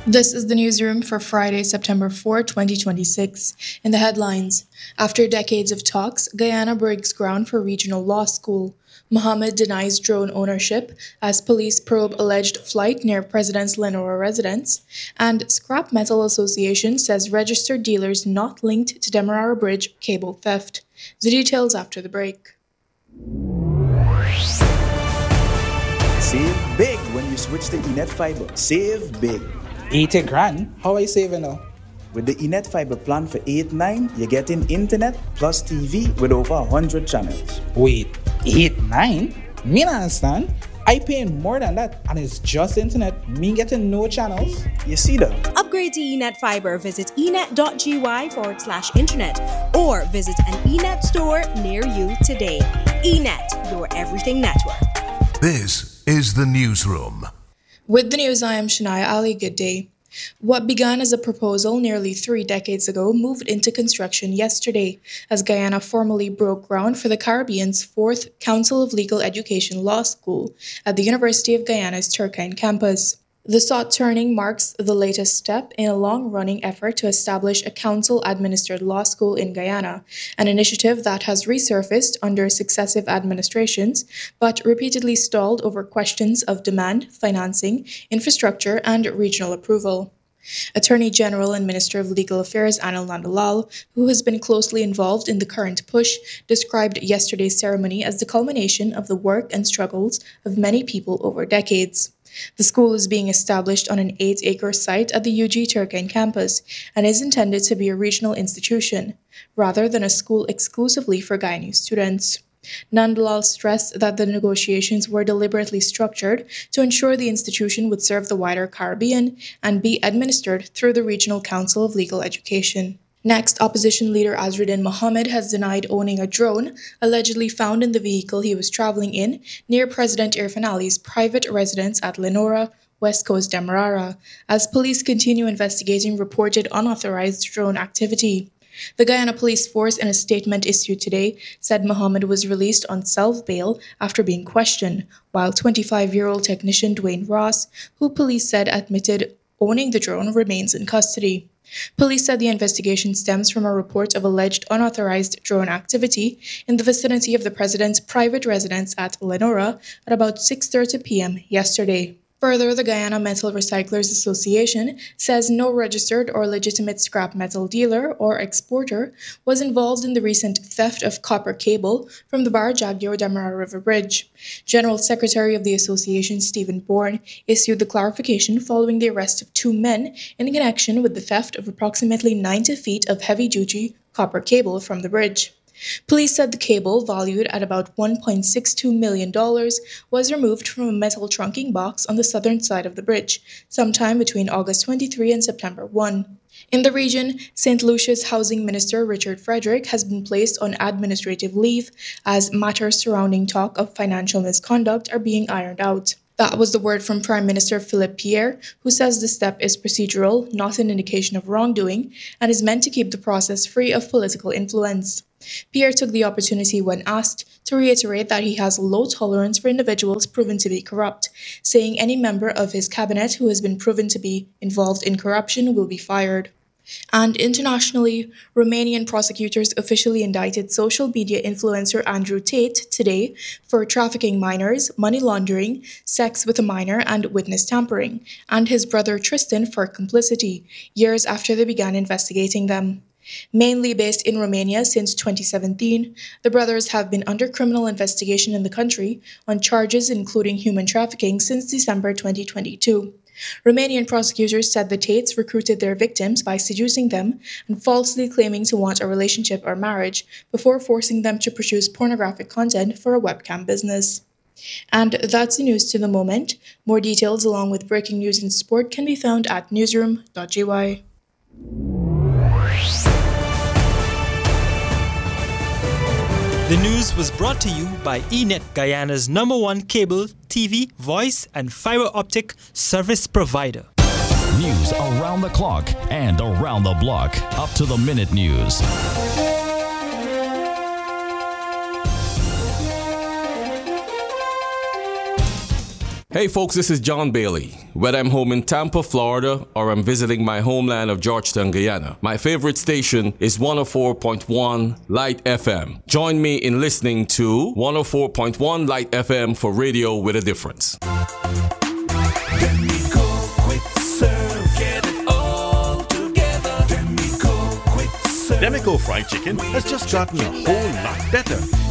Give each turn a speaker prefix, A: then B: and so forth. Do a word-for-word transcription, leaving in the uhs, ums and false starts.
A: This is the newsroom for Friday, September fourth, twenty twenty-six. In the headlines, after decades of talks, Guyana breaks ground for regional law school. Mohammed denies drone ownership as police probe alleged flight near President's Lenora residence. And Scrap Metal Association says registered dealers not linked to Demerara Bridge cable theft. The details after the break.
B: Save big when you switch to eNet Fiber. Save big.
C: eighty grand? How I saving now?
B: With the eNet Fiber plan for eight nine, you're getting internet plus T V with over one hundred channels.
C: Wait, eight nine? Me not understand. I paying more than that and it's just internet. Me getting no channels.
B: You see that?
D: Upgrade to eNet Fiber. Visit enet.gy forward slash internet or visit an eNet store near you today. eNet, your everything network.
E: This is the newsroom.
A: With the news, I am Shania Ali. Good day. What began as a proposal nearly three decades ago moved into construction yesterday, as Guyana formally broke ground for the Caribbean's fourth Council of Legal Education Law School at the University of Guyana's Turkine campus. The sought turning marks the latest step in a long-running effort to establish a council-administered law school in Guyana, an initiative that has resurfaced under successive administrations, but repeatedly stalled over questions of demand, financing, infrastructure, and regional approval. Attorney General and Minister of Legal Affairs Anil Nandalal, who has been closely involved in the current push, described yesterday's ceremony as the culmination of the work and struggles of many people over decades. The school is being established on an eight-acre site at the U G Turkine campus and is intended to be a regional institution, rather than a school exclusively for Guyanese students. Nandalal stressed that the negotiations were deliberately structured to ensure the institution would serve the wider Caribbean and be administered through the Regional Council of Legal Education. Next, opposition leader Azruddin Mohammed has denied owning a drone allegedly found in the vehicle he was traveling in near President Irfaan Ali's private residence at Lenora, West Coast Demerara, as police continue investigating reported unauthorized drone activity. The Guyana Police Force, in a statement issued today, said Mohammed was released on self-bail after being questioned, while twenty-five-year-old technician Dwayne Ross, who police said admitted owning the drone, remains in custody. Police said the investigation stems from a report of alleged unauthorized drone activity in the vicinity of the president's private residence at Lenora at about six thirty p.m. yesterday. Further, the Guyana Metal Recyclers Association says no registered or legitimate scrap metal dealer or exporter was involved in the recent theft of copper cable from the Barajagyo-Demerara River Bridge. General Secretary of the association, Stephen Bourne, issued the clarification following the arrest of two men in connection with the theft of approximately ninety feet of heavy-duty copper cable from the bridge. Police said the cable, valued at about one point six two million dollars, was removed from a metal trunking box on the southern side of the bridge, sometime between August twenty-third and September first. In the region, Saint Lucia's Housing Minister Richard Frederick has been placed on administrative leave as matters surrounding talk of financial misconduct are being ironed out. That was the word from Prime Minister Philip Pierre, who says the step is procedural, not an indication of wrongdoing, and is meant to keep the process free of political influence. Pierre took the opportunity when asked to reiterate that he has low tolerance for individuals proven to be corrupt, saying any member of his cabinet who has been proven to be involved in corruption will be fired. And internationally, Romanian prosecutors officially indicted social media influencer Andrew Tate today for trafficking minors, money laundering, sex with a minor, and witness tampering, and his brother Tristan for complicity, years after they began investigating them. Mainly based in Romania since twenty seventeen, the brothers have been under criminal investigation in the country on charges including human trafficking since December twenty twenty-two. Romanian prosecutors said the Tates recruited their victims by seducing them and falsely claiming to want a relationship or marriage before forcing them to produce pornographic content for a webcam business. And that's the news to the moment. More details along with breaking news in sport can be found at newsroom dot g y.
F: The news was brought to you by eNet, Guyana's number one cable, T V, voice, and fiber optic service provider.
G: News around the clock and around the block. Up to the minute news.
H: Hey folks, this is John Bailey. Whether I'm home in Tampa, Florida, or I'm visiting my homeland of Georgetown, Guyana, my favorite station is one oh four point one Light F M. Join me in listening to one oh four point one Light F M for radio with a difference.
I: Demico Fried Chicken has just gotten a whole lot better.